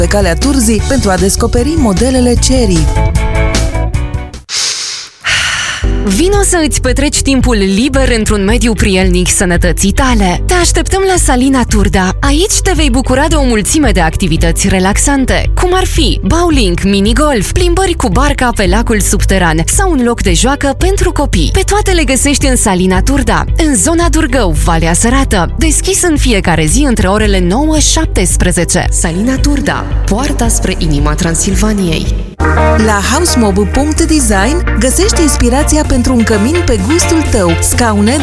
pe calea Turzii pentru a descoperi modelele Chery. Vino să îți petreci timpul liber într-un mediu prielnic sănătății tale. Te așteptăm la Salina Turda. Aici te vei bucura de o mulțime de activități relaxante, cum ar fi bowling, minigolf, plimbări cu barca pe lacul subteran sau un loc de joacă pentru copii. Pe toate le găsești în Salina Turda, în zona Durgău, Valea Sărată, deschis în fiecare zi între orele 9-17. Salina Turda, poarta spre inima Transilvaniei. La housemob.design găsești inspirația pentru un cămin pe gustul tău, scaune